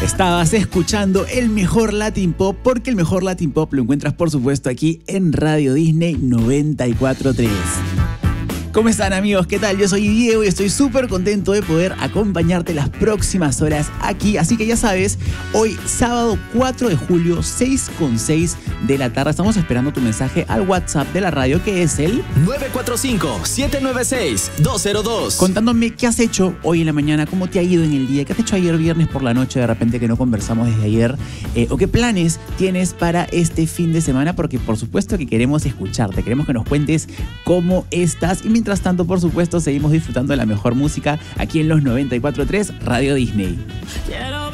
Estabas escuchando el mejor Latin Pop, porque el mejor Latin Pop lo encuentras, por supuesto, aquí en Radio Disney 94.3. ¿Cómo están, amigos? ¿Qué tal? Yo soy Diego y estoy súper contento de poder acompañarte las próximas horas aquí. Así que ya sabes, hoy sábado 4 de julio, 6:06 de la tarde, estamos esperando tu mensaje al WhatsApp de la radio, que es el 945-796-202. Contándome qué has hecho hoy en la mañana, cómo te ha ido en el día, qué has hecho ayer viernes por la noche, de repente que no conversamos desde ayer, o qué planes tienes para este fin de semana, porque por supuesto que queremos escucharte, queremos que nos cuentes cómo estás. Y mientras tanto, por supuesto, seguimos disfrutando de la mejor música aquí en los 94.3 Radio Disney. Quiero